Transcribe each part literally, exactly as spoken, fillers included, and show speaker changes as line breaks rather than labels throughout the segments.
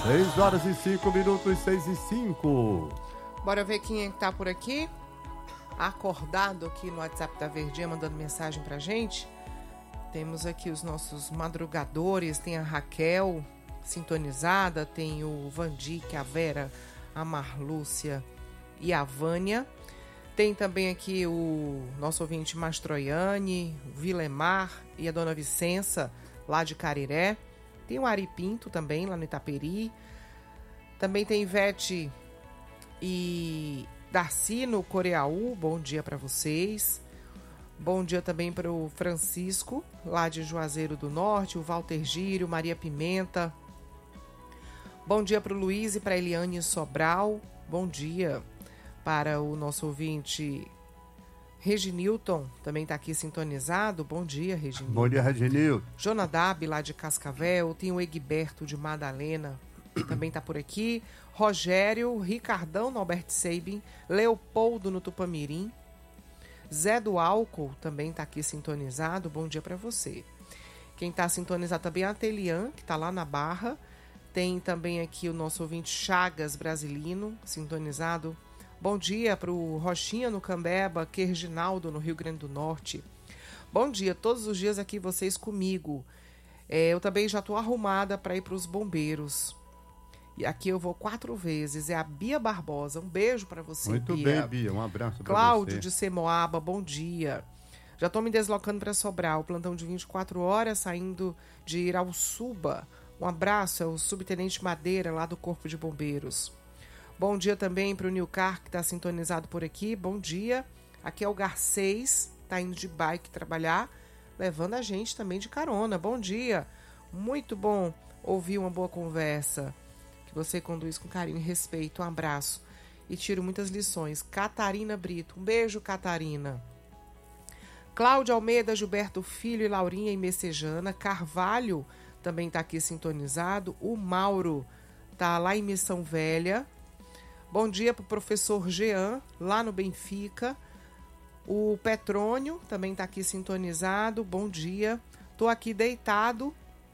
seis horas e cinco minutos, seis e cinco.
Bora ver quem é que tá por aqui. Acordado aqui no WhatsApp da Verdinha, mandando mensagem pra gente. Temos aqui os nossos madrugadores. Tem a Raquel sintonizada, tem o Vandique, a Vera, a Marlúcia e a Vânia. Tem também aqui o nosso ouvinte Mastroiane, o Vilemar e a Dona Vicença, lá de Cariré. Tem o Ari Pinto também, lá no Itaperi. Também tem Ivete e Darcy no Coreaú. Bom dia para vocês. Bom dia também para o Francisco, lá de Juazeiro do Norte, o Walter Gírio, Maria Pimenta. Bom dia para o Luiz e para a Eliane Sobral. Bom dia para o nosso ouvinte Reginilton, também está aqui sintonizado. Bom dia, Reginilton.
Bom dia, Reginilton.
Jonadab, lá de Cascavel. Tem o Egberto de Madalena, também está por aqui. Rogério, Ricardão no Albert Sabin, Leopoldo no Tupamirim. Zé do Álcool também está aqui sintonizado. Bom dia para você. Quem está sintonizado também é a Telian, que está lá na Barra. Tem também aqui o nosso ouvinte Chagas Brasilino, sintonizado. Bom dia para o Rochinha no Cambeba, Querginaldo no Rio Grande do Norte. Bom dia, todos os dias aqui vocês comigo. É, eu também já estou arrumada para ir para os bombeiros. E aqui eu vou quatro vezes. É a Bia Barbosa. Um beijo para você,
Muito
Bia.
Muito bem, Bia. Um abraço para você.
Cláudio de Semoaba, bom dia. Já estou me deslocando para Sobral. Plantão de vinte e quatro horas, saindo de Irauçuba. Um abraço, é o subtenente Madeira, lá do Corpo de Bombeiros. Bom dia também para o Nilcar, que está sintonizado por aqui. Bom dia. Aqui é o Garcês, está indo de bike trabalhar, levando a gente também de carona. Bom dia. Muito bom ouvir uma boa conversa, que você conduz com carinho e respeito. Um abraço e tiro muitas lições. Catarina Brito. Um beijo, Catarina. Cláudia Almeida, Gilberto Filho e Laurinha e Messejana. Carvalho também está aqui sintonizado. O Mauro está lá em Missão Velha. Bom dia para o professor Jean, lá no Benfica. O Petrônio também está aqui sintonizado. Bom dia. Estou aqui deitado.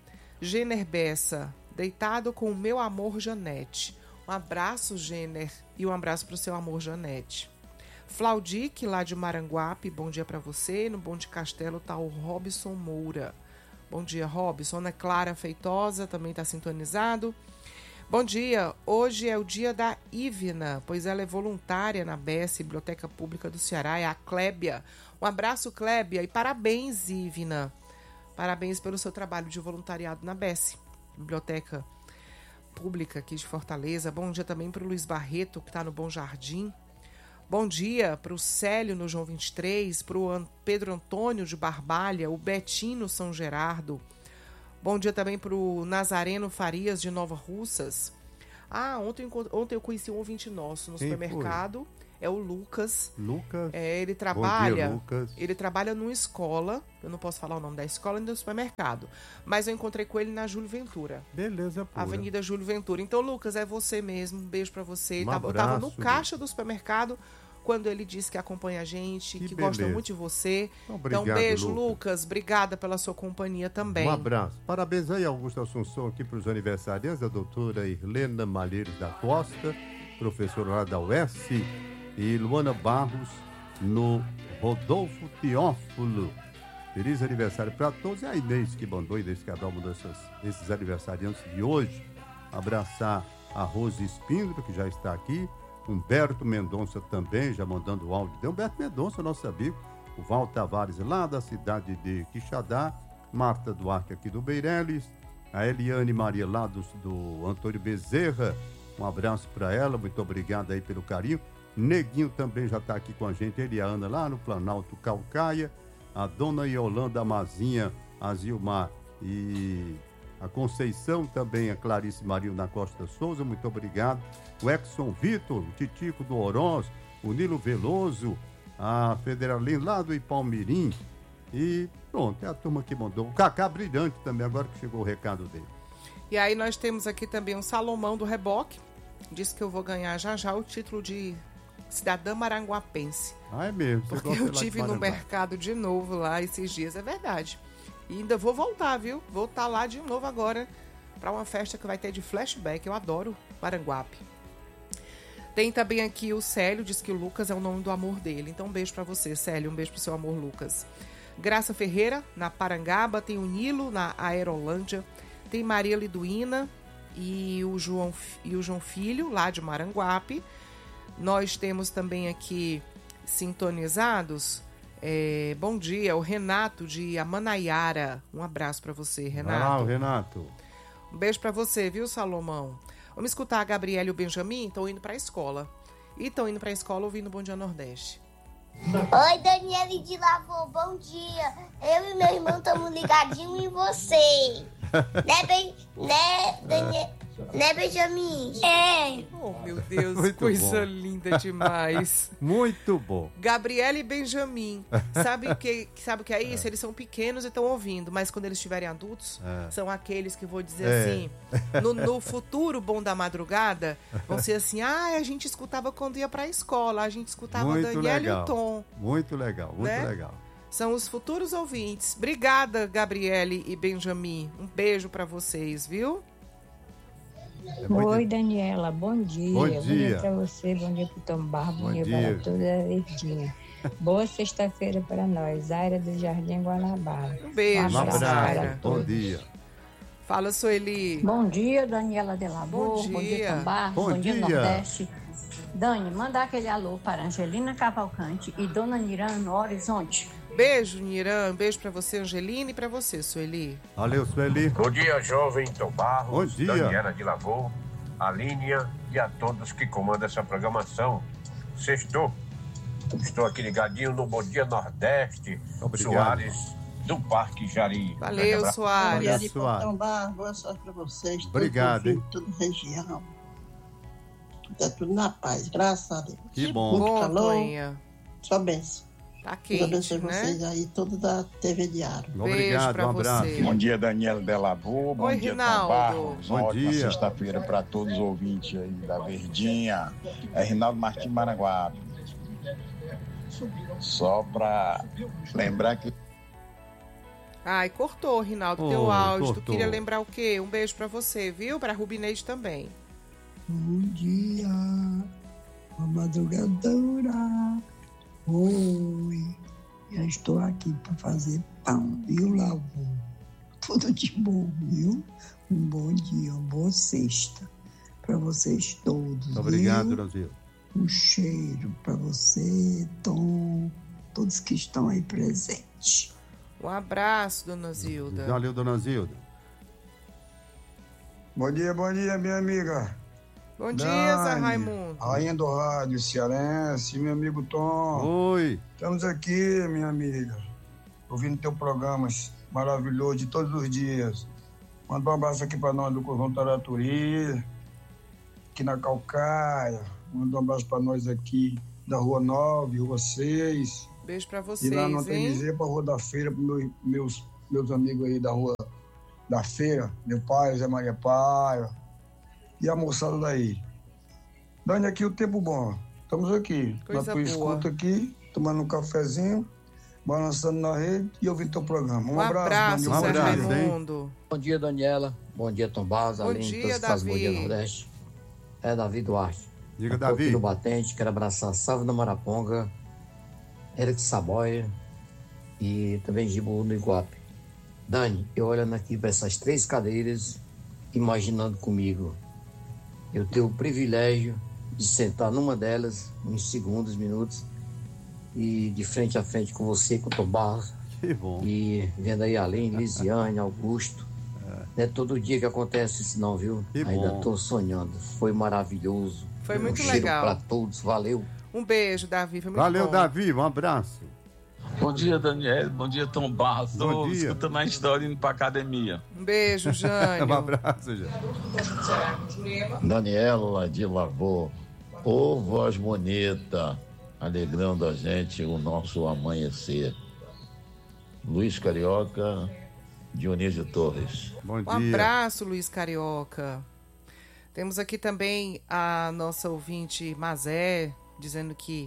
Jenner Bessa, deitado com o meu amor Janete. Um abraço, Jenner, e um abraço para o seu amor Janete. Flaudique, lá de Maranguape, bom dia para você. No Bom de Castelo está o Robson Moura. Bom dia, Robson. Ana Clara Feitosa também está sintonizado. Bom dia, hoje é o dia da Ivna, pois ela é voluntária na B E S, Biblioteca Pública do Ceará, é a Clébia. Um abraço, Clébia, e parabéns, Ivna. Parabéns pelo seu trabalho de voluntariado na B E S, Biblioteca Pública aqui de Fortaleza. Bom dia também para o Luiz Barreto, que está no Bom Jardim. Bom dia para o Célio no João vinte e três, para o Pedro Antônio de Barbalha, o Betinho no São Gerardo. Bom dia também para o Nazareno Farias de Nova Russas. Ah, ontem, ontem eu conheci um ouvinte nosso no Quem supermercado. Foi? É o Lucas.
Lucas.
É, ele trabalha.
Bom dia, Lucas.
Ele trabalha numa escola. Eu não posso falar o nome da escola nem do supermercado. Mas eu encontrei com ele na Júlio Ventura.
Beleza, pura.
Avenida Júlio Ventura. Então, Lucas, é você mesmo. Um beijo para você.
Um
tava,
abraço,
eu tava no caixa do supermercado quando ele disse que acompanha a gente, que, que gosta muito de você.
Obrigado,
então, um beijo,
Lucas.
Lucas. Obrigada pela sua companhia também.
Um abraço. Parabéns aí, Augusto Assunção, aqui para os aniversariantes, a doutora Irlena Malheiros da Costa, professora lá da U S, e Luana Barros, no Rodolfo Teófilo. Feliz aniversário para todos. E a Inês que mandou, Inês Cabral mandou essas, esses aniversariantes de hoje. Abraçar a Rose Espíndola, que já está aqui. Humberto Mendonça também, já mandando o áudio de Humberto Mendonça, nosso amigo. O Val Tavares, lá da cidade de Quixadá. Marta Duarte, aqui do Beireles. A Eliane Maria, lá do, do Antônio Bezerra. Um abraço para ela, muito obrigado aí pelo carinho. Neguinho também já está aqui com a gente. Ele e a Ana, lá no Planalto Calcaia. A dona Yolanda Mazinha, a Zilmar e a Conceição também, a Clarice Marinho da Costa Souza, muito obrigado. O Exxon Vitor, o Titico do Oroz, o Nilo Veloso, a Federalina lá do Ipalmirim. E pronto, é a turma que mandou. O Cacá Brilhante também, agora que chegou o recado dele.
E aí nós temos aqui também o Salomão do Reboque. Disse que eu vou ganhar já já o título de cidadã maranguapense.
Ah, é mesmo?
Porque eu tive no mercado de novo lá esses dias, é verdade. E ainda vou voltar, viu? Vou estar lá de novo agora para uma festa que vai ter de flashback. Eu adoro Maranguape. Tem também aqui o Célio, diz que o Lucas é o nome do amor dele. Então um beijo para você, Célio, um beijo pro seu amor, Lucas. Graça Ferreira, na Parangaba, tem o Nilo, na Aerolândia, tem Maria Liduína e o João, e o João Filho, lá de Maranguape. Nós temos também aqui sintonizados, é, bom dia, o Renato de Amanaiara. Um abraço para você, Renato.
Ah, o Renato.
Um beijo para você, viu, Salomão? Vamos escutar a Gabriela e o Benjamin, estão indo para a escola. E estão indo para a escola ouvindo Bom Dia Nordeste.
Oi, Daniele de Lavô, bom dia. Eu e meu irmão estamos ligadinhos em você. Né, ben... né, Daniel... né, Benjamin? É.
Oh, meu Deus,
Muito
coisa
bom.
linda demais.
Muito bom.
Gabriela e Benjamin. Sabe o que, sabe o que é isso? É. Eles são pequenos e estão ouvindo, mas quando eles estiverem adultos, é. são aqueles que vou dizer é. assim, no, no futuro Bom da Madrugada, vão ser assim, ah, a gente escutava quando ia pra escola, a gente escutava
muito
Daniela
legal.
e o Tom.
Muito legal, muito
né?
legal.
São os futuros ouvintes. Obrigada, Gabriele e Benjamin. Um beijo pra vocês, viu?
É muito... Oi, Daniela, bom dia.
Bom dia.
Bom dia pra você, bom dia pro Tom Barro, bom, bom dia, dia para toda a Verdinha. Boa sexta-feira para nós, Zaira do Jardim Guanabara.
Um beijo,
um abraço,
Zaira.
Bom dia.
Fala, Sueli.
Bom dia, Daniela de Lavô.
Bom dia.
Bom dia, Tom Barro.
Bom,
bom dia,
dia,
Nordeste. Dani, manda aquele alô para Angelina Cavalcante e Dona Niran no Horizonte.
Beijo, Niran. Beijo pra você, Angelina, e pra você, Sueli.
Valeu, Sueli.
Bom dia, jovem Tom Barros,
Bom dia.
Daniela de Lavô, Alínia e a todos que comandam essa programação. Sextou. Estou aqui ligadinho no Bom Dia Nordeste.
Obrigado.
Soares, do Parque Jari.
Valeu, Soares.
Bom dia, Soares. Tom Barros, boa sorte pra vocês.
Obrigado, hein?
Toda região. Tá tudo na paz, graças a Deus.
Que bom.
Muito
Bom,
calor.
Toinha.
Só benção.
Tá
Deus
quente,
abençoe
né?
vocês aí, todos da T V Diário.
Obrigado,
pra
um abraço.
você.
Bom dia, Daniela de Lavô. Bom
Oi,
dia,
Rinaldo.
Tom Barros.
Bom
Ótima
dia.
sexta-feira para todos os ouvintes aí da Verdinha. É Rinaldo Martins Maranguape. Só para lembrar que...
Ai, cortou, Rinaldo,
Oh,
teu áudio.
cortou.
Tu queria lembrar o quê? Um beijo pra você, viu? Pra Rubineide também.
Bom dia, uma madrugadora. Oi, já estou aqui para fazer pão, viu, Lavô? Tudo de bom, viu? Um bom dia, uma boa sexta para vocês todos.
Obrigado,
viu?
Dona Zilda.
Um cheiro para você, Tom, todos que estão aí presentes.
Um abraço, Dona Zilda.
Valeu, Dona Zilda.
Bom dia, bom dia, minha amiga.
Bom dia,
Dani,
Zé Raimundo.
Rainha do Rádio Cearense, meu amigo Tom.
Oi.
Estamos aqui, minha amiga, ouvindo teu programa maravilhoso de todos os dias. Manda um abraço aqui para nós do Conjunto Taraturi, aqui na Calcaia. Manda um abraço para nós aqui da Rua nove, Rua seis.
Beijo pra vocês,
E lá no
hein?
T para a Rua da Feira, para meus, meus, meus amigos aí da Rua da Feira, meu pai, Zé Maria Paia, e a moçada daí. Dani, aqui o tempo bom. Estamos aqui,
Coisa
na tua
boa.
escuta aqui, tomando um cafezinho, balançando na rede e ouvindo teu programa. Um,
Um abraço,
Dani.
Um
Zé
abraço, hein?
Raimundo.
Bom dia, Daniela. Bom dia, Tom Barros.
Bom
Além de
dia,
todos que fazem Bom Dia
Davi.
Nordeste. É Davi Duarte.
Diga,
Eu tô aqui
Davi.
no Batente, quero abraçar Salve da Maraponga, Eric Saboia e também Gibu no Iguape. Dani, eu olhando aqui para essas três cadeiras, imaginando comigo, eu tenho o privilégio de sentar numa delas, uns segundos, minutos, e de frente a frente com você, com o Tom Barros,
Que bom.
e vendo aí além, Lisiane, Augusto. Não é todo dia que acontece isso não, viu?
Que
Ainda
bom.
tô sonhando. Foi maravilhoso.
Foi
um
muito
cheiro
legal.
para todos, valeu.
Um beijo, Davi. Foi muito
Valeu,
bom.
Davi. Um abraço.
Bom dia, Daniel. Bom dia, Tom Barros.
Bom
Tô
dia.
escutando a história indo pra academia.
Um beijo, Jânio.
Um abraço, gente.
Daniela de Lavô, ô voz bonita, alegrando a gente o nosso amanhecer. Luiz Carioca, Dionísio Torres.
Bom
Um
dia.
abraço, Luiz Carioca. Temos aqui também a nossa ouvinte Mazé, dizendo que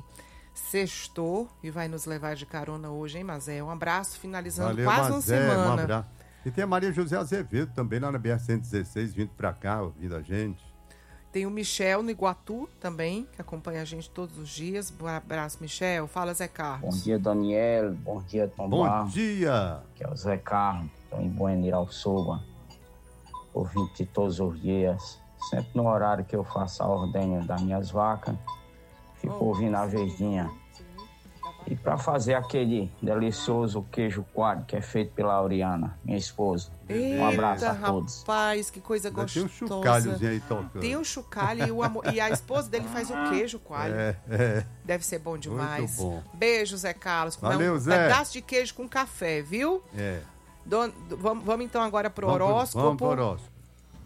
sextou e vai nos levar de carona hoje, hein, Mazé? Um abraço, finalizando
Valeu,
quase
Mazé,
uma
um
semana.
abraço. E tem a Maria José Azevedo também lá na B R cento e dezesseis, vindo para cá, ouvindo a gente.
Tem o Michel no Iguatu também, que acompanha a gente todos os dias. Um abraço, Michel. Fala, Zé Carlos.
Bom dia, Daniel. Bom dia, Tom
Bom
Barros.
dia.
Que é o Zé Carlos. Estou em Bueniralçuba. Ouvinte de todos os dias. Sempre no horário que eu faço a ordenha das minhas vacas. Fico oh, ouvindo a verdinha. E para fazer aquele delicioso queijo coalho que é feito pela Auriana, minha esposa.
Eita,
um abraço a todos.
Rapaz, que coisa gostosa.
Tem um chocalhozinho aí tocando.
Tem um chocalho e, o amor, e a esposa dele faz o queijo coalho.
É, é.
Deve ser bom demais.
Muito bom.
Beijo, Zé Carlos.
Valeu,
um
Zé.
pedaço de queijo com café, viu?
É.
Don, vamos, vamos então agora pro
vamos,
horóscopo.
Vamos pro horóscopo.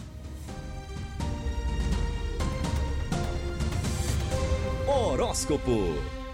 Horóscopo.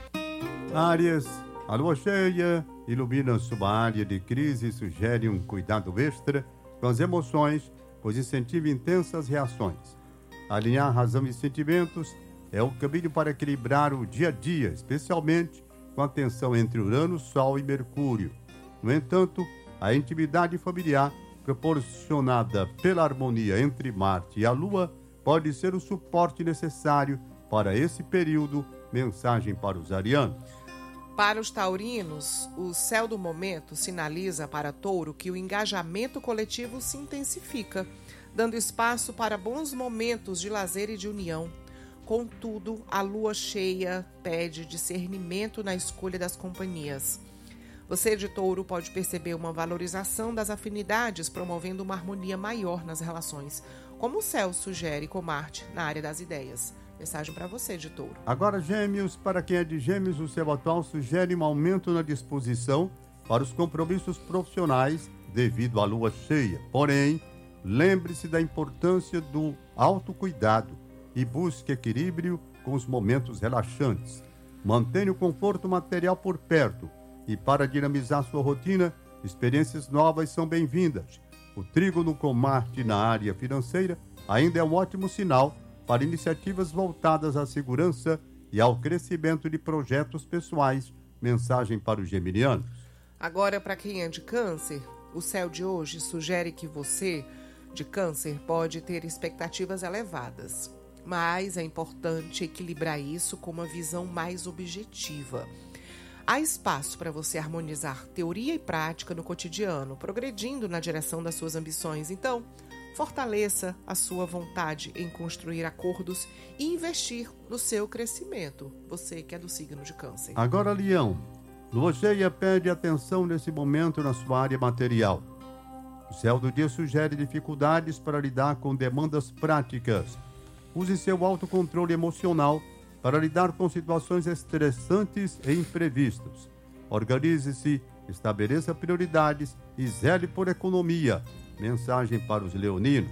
Áries, a lua cheia ilumina sua área de crise e sugere um cuidado extra com as emoções, pois incentiva intensas reações. Alinhar razão e sentimentos é o caminho para equilibrar o dia a dia, especialmente com a tensão entre Urano, Sol e Mercúrio. No entanto, a intimidade familiar proporcionada pela harmonia entre Marte e a Lua pode ser o suporte necessário para esse período. Mensagem para os arianos.
Para os taurinos, o céu do momento sinaliza para Touro que o engajamento coletivo se intensifica, dando espaço para bons momentos de lazer e de união. Contudo, a lua cheia pede discernimento na escolha das companhias. Você de Touro pode perceber uma valorização das afinidades, promovendo uma harmonia maior nas relações, como o céu sugere com Marte na área das ideias. Mensagem para você, de Touro.
Agora, Gêmeos, para quem é de Gêmeos, o céu atual sugere um aumento na disposição para os compromissos profissionais devido à lua cheia. Porém, lembre-se da importância do autocuidado e busque equilíbrio com os momentos relaxantes. Mantenha o conforto material por perto e, para dinamizar sua rotina, experiências novas são bem-vindas. O trígono com Marte na área financeira ainda é um ótimo sinal para iniciativas voltadas à segurança e ao crescimento de projetos pessoais. Mensagem para os geminianos.
Agora, para quem é de Câncer, o céu de hoje sugere que você, de Câncer, pode ter expectativas elevadas, mas é importante equilibrar isso com uma visão mais objetiva. Há espaço para você harmonizar teoria e prática no cotidiano, progredindo na direção das suas ambições. Então, fortaleça a sua vontade em construir acordos e investir no seu crescimento. Você que é do signo de Câncer.
Agora, Leão. Lua cheia pede atenção nesse momento na sua área material. O céu do dia sugere dificuldades para lidar com demandas práticas. Use seu autocontrole emocional para lidar com situações estressantes e imprevistas. Organize-se, estabeleça prioridades e zele por economia. Mensagem para os leoninos.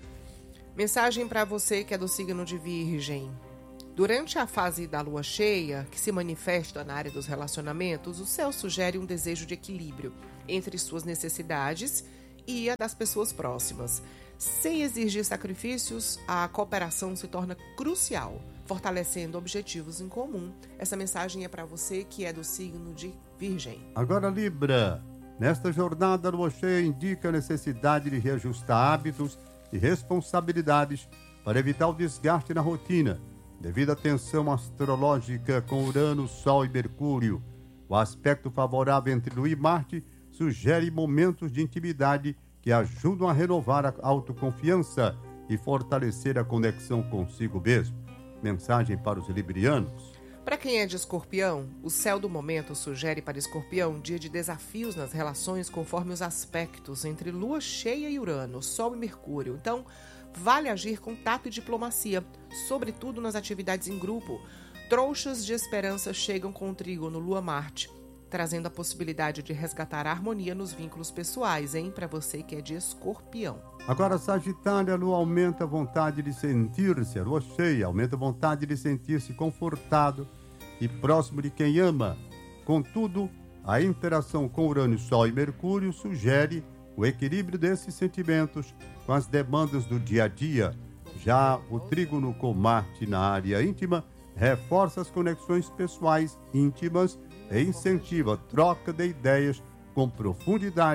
Mensagem para você que é do signo de Virgem. Durante a fase da lua cheia, que se manifesta na área dos relacionamentos, o céu sugere um desejo de equilíbrio entre suas necessidades e a das pessoas próximas. Sem exigir sacrifícios, a cooperação se torna crucial, fortalecendo objetivos em comum. Essa mensagem é para você que é do signo de Virgem.
Agora, Libra. Nesta jornada, a lua cheia indica a necessidade de reajustar hábitos e responsabilidades para evitar o desgaste na rotina, devido à tensão astrológica com Urano, Sol e Mercúrio. O aspecto favorável entre Lua e Marte sugere momentos de intimidade que ajudam a renovar a autoconfiança e fortalecer a conexão consigo mesmo. Mensagem para os librianos.
Para quem é de Escorpião, o céu do momento sugere para Escorpião um dia de desafios nas relações conforme os aspectos entre Lua cheia e Urano, Sol e Mercúrio. Então, vale agir com tato e diplomacia, sobretudo nas atividades em grupo. Trouxas de esperança chegam com o trígono Lua-Marte, trazendo a possibilidade de resgatar a harmonia nos vínculos pessoais, hein? Para você que é de Escorpião.
Agora, Sagitário, a lua aumenta a vontade de sentir-se, a lua cheia aumenta a vontade de sentir-se confortado e próximo de quem ama. Contudo, a interação com Urano, Sol e Mercúrio sugere o equilíbrio desses sentimentos com as demandas do dia a dia. Já o trígono com Marte na área íntima reforça as conexões pessoais íntimas e incentiva a troca de ideias com profundidade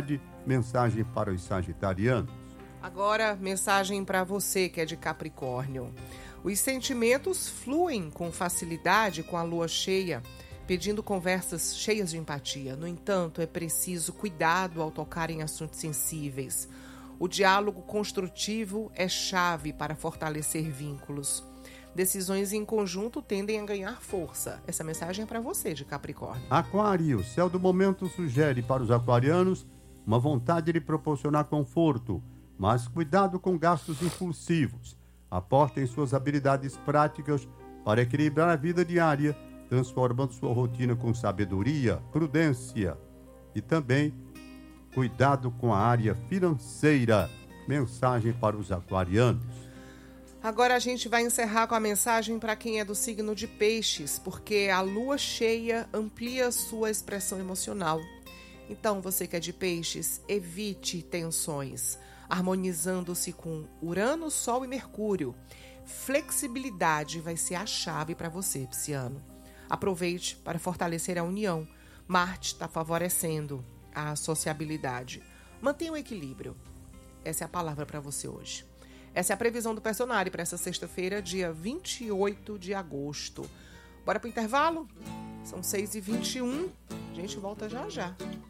Mensagem para os sagitarianos.
Agora, mensagem para você que é de Capricórnio. Os sentimentos fluem com facilidade com a lua cheia, pedindo conversas cheias de empatia. No entanto, é preciso cuidado ao tocar em assuntos sensíveis. O diálogo construtivo é chave para fortalecer vínculos. Decisões em conjunto tendem a ganhar força. Essa mensagem é para você, de Capricórnio.
Aquário, o céu do momento sugere para os aquarianos uma vontade de proporcionar conforto, mas cuidado com gastos impulsivos. Aportem suas habilidades práticas para equilibrar a vida diária, transformando sua rotina com sabedoria, prudência e também cuidado com a área financeira. Mensagem para os aquarianos.
Agora a gente vai encerrar com a mensagem para quem é do signo de Peixes, porque a lua cheia amplia sua expressão emocional. Então, você que é de Peixes, evite tensões, harmonizando-se com Urano, Sol e Mercúrio. Flexibilidade vai ser a chave para você, Pisciano. Aproveite para fortalecer a união. Marte está favorecendo a sociabilidade. Mantenha o equilíbrio. Essa é a palavra para você hoje. Essa é a previsão do Personário para essa sexta-feira, dia vinte e oito de agosto. Bora para o intervalo? São seis e vinte e um. A gente volta já já.